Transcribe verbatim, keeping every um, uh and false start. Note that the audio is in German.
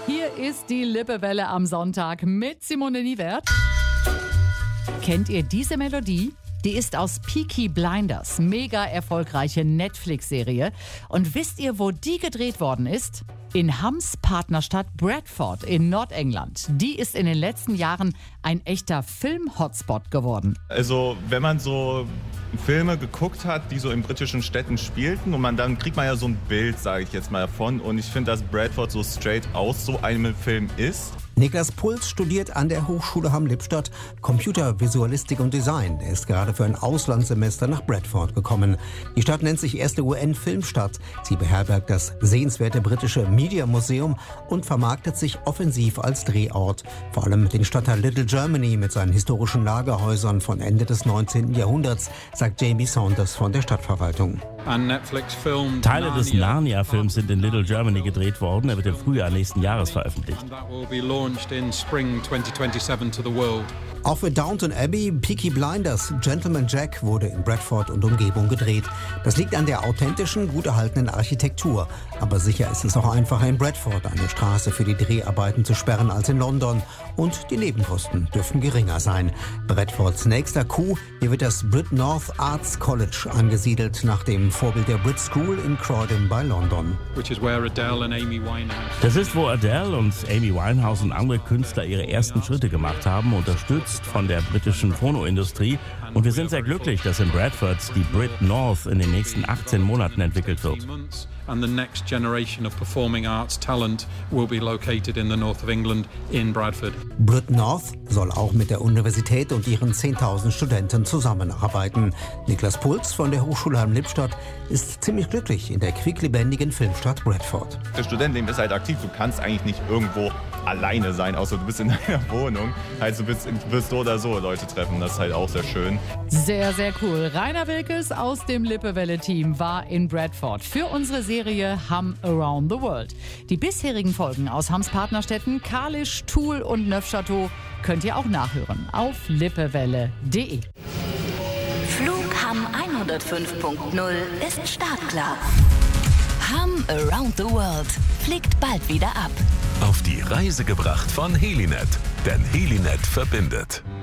Hier ist die Lippewelle am Sonntag mit Simone Niewert. Kennt ihr diese Melodie? Die ist aus Peaky Blinders, mega erfolgreiche Netflix-Serie. Und wisst ihr, wo die gedreht worden ist? In Hams Partnerstadt Bradford in Nordengland. Die ist in den letzten Jahren ein echter Film-Hotspot geworden. Also wenn man so Filme geguckt hat, die so in britischen Städten spielten und man dann kriegt man ja so ein Bild, sage ich jetzt mal, davon. Und ich finde, dass Bradford so straight aus so einem Film ist. Niklas Puls studiert an der Hochschule Hamm-Lippstadt Computervisualistik und Design. Er ist gerade für ein Auslandssemester nach Bradford gekommen. Die Stadt nennt sich erste U N-Filmstadt. Sie beherbergt das sehenswerte britische Media Museum und vermarktet sich offensiv als Drehort. Vor allem den Stadtteil Little Germany mit seinen historischen Lagerhäusern von Ende des neunzehnten Jahrhunderts, sagt Jamie Saunders von der Stadtverwaltung. Teile des Narnia-Films sind in Little Germany gedreht worden. Er wird im Frühjahr nächsten Jahres veröffentlicht. Auch für Downton Abbey, Peaky Blinders, Gentleman Jack wurde in Bradford und Umgebung gedreht. Das liegt an der authentischen, gut erhaltenen Architektur. Aber sicher ist es auch einfacher in Bradford, eine Straße für die Dreharbeiten zu sperren als in London. Und die Nebenkosten dürften geringer sein. Bradfords nächster Coup, hier wird das Brit North Arts College angesiedelt, nach dem Vorbild der Brit School in Croydon bei London. Das ist, wo Adele und Amy Winehouse und andere Künstler ihre ersten Schritte gemacht haben, unterstützt von der britischen Phonoindustrie. Und wir sind sehr glücklich, dass in Bradford die Brit North in den nächsten achtzehn Monaten entwickelt wird. And the next generation of performing arts talent will be located in the north of England in Bradford. Brit North soll auch mit der Universität und ihren zehntausend Studenten zusammenarbeiten. Niklas Puls von der Hochschule Hamm-Lippstadt ist ziemlich glücklich in der quicklebendigen Filmstadt Bradford. Das Studentenleben ist halt aktiv. Du kannst eigentlich nicht irgendwo alleine sein, außer du bist in deiner Wohnung. Also du wirst, du wirst so oder so Leute treffen. Das ist halt auch sehr schön. Sehr, sehr cool. Rainer Wilkes aus dem Lippewelle-Team war in Bradford für unsere Serie Hamm Around the World. Die bisherigen Folgen aus Hams Partnerstädten Kalisz, Toul und Neufchâteau könnt ihr auch nachhören auf lippewelle punkt de. Flug Hamm hundertfünf Punkt null ist startklar. Hamm Around the World fliegt bald wieder ab. Auf die Reise gebracht von Helinet, denn Helinet verbindet.